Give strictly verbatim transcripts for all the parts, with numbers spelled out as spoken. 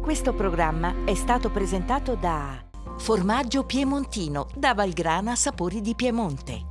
Questo programma è stato presentato da Formaggio Piemontino, da Valgrana Sapori di Piemonte.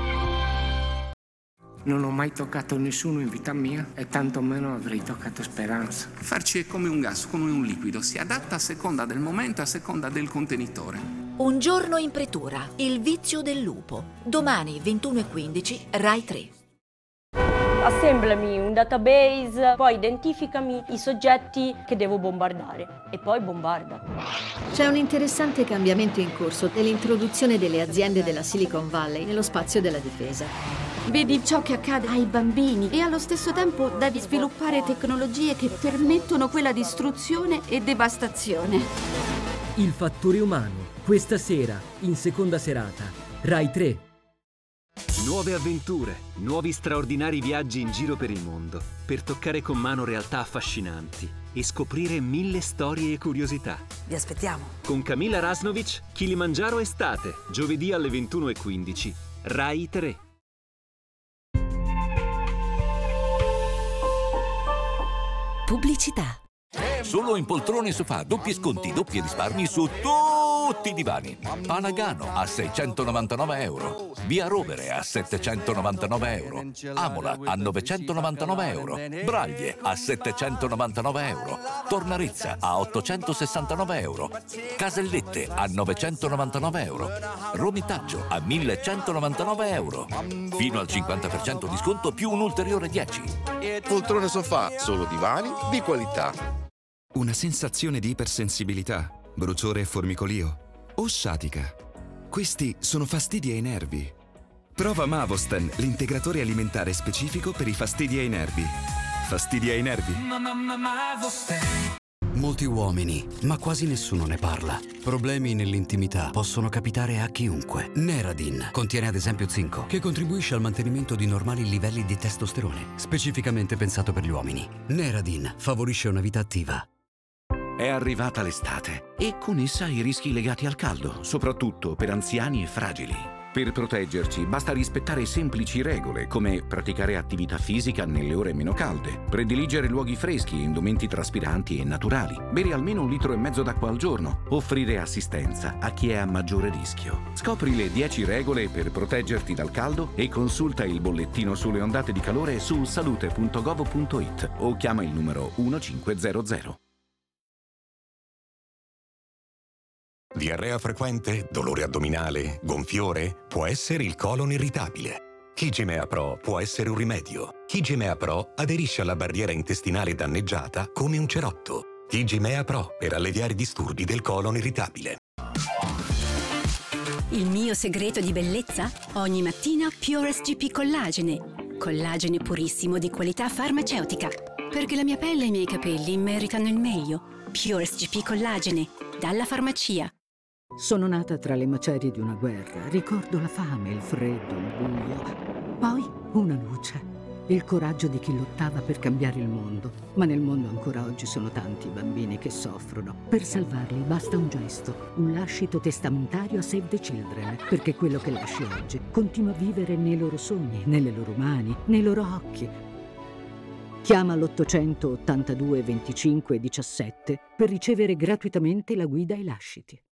Non ho mai toccato nessuno in vita mia e tanto meno avrei toccato Speranza. Farci è come un gas, come un liquido, si adatta a seconda del momento, a seconda del contenitore. Un giorno in pretura, il vizio del lupo. Domani ventuno e quindici, Rai tre. Assemblami un database, poi identificami i soggetti che devo bombardare e poi bombarda. C'è un interessante cambiamento in corso nell'introduzione delle aziende della Silicon Valley nello spazio della difesa. Vedi ciò che accade ai bambini e allo stesso tempo devi sviluppare tecnologie che permettono quella distruzione e devastazione. Il fattore umano, questa sera, in seconda serata, Rai tre. Nuove avventure, nuovi straordinari viaggi in giro per il mondo, per toccare con mano realtà affascinanti e scoprire mille storie e curiosità. Vi aspettiamo. Con Camilla Rasnovic, Kilimangiaro Estate, giovedì alle ventuno e quindici, Rai tre. Pubblicità. Solo in poltrone sofà, doppi sconti, doppi risparmi su tutti i divani. Panagano a seicentonovantanove euro. Via Rovere a settecentonovantanove euro. Amola a novecentonovantanove euro. Braglie a settecentonovantanove euro. Tornarezza a ottocentosessantanove euro. Casellette a novecentonovantanove euro. Romitaggio a millecentonovantanove euro. Fino al cinquanta per cento di sconto più un ulteriore dieci. Poltrone sofà, solo divani di qualità. Una sensazione di ipersensibilità, bruciore e formicolio o sciatica. Questi sono fastidi ai nervi. Prova Mavosten, l'integratore alimentare specifico per i fastidi ai nervi. Fastidi ai nervi? Molti uomini, ma quasi nessuno ne parla. Problemi nell'intimità possono capitare a chiunque. Neradin contiene ad esempio zinco, che contribuisce al mantenimento di normali livelli di testosterone, specificamente pensato per gli uomini. Neradin favorisce una vita attiva. È arrivata l'estate e con essa i rischi legati al caldo, soprattutto per anziani e fragili. Per proteggerci basta rispettare semplici regole come praticare attività fisica nelle ore meno calde, prediligere luoghi freschi e indumenti traspiranti e naturali, bere almeno un litro e mezzo d'acqua al giorno, offrire assistenza a chi è a maggiore rischio. Scopri le dieci regole per proteggerti dal caldo e consulta il bollettino sulle ondate di calore su salute punto gov punto it o chiama il numero millecinquecento. Diarrea frequente, dolore addominale, gonfiore? Può essere il colon irritabile. Hygimea Pro può essere un rimedio. Hygimea Pro aderisce alla barriera intestinale danneggiata come un cerotto. Hygimea Pro per alleviare i disturbi del colon irritabile. Il mio segreto di bellezza? Ogni mattina Pure S G P Collagene. Collagene purissimo di qualità farmaceutica. Perché la mia pelle e i miei capelli meritano il meglio. Pure S G P Collagene, dalla farmacia. Sono nata tra le macerie di una guerra. Ricordo la fame, il freddo, il buio. Poi una luce. Il coraggio di chi lottava per cambiare il mondo. Ma nel mondo ancora oggi sono tanti i bambini che soffrono. Per salvarli basta un gesto, un lascito testamentario a Save the Children. Perché quello che lasci oggi continua a vivere nei loro sogni, nelle loro mani, nei loro occhi. Chiama l'ottocento ottantadue venticinque diciassette per ricevere gratuitamente la guida ai lasciti.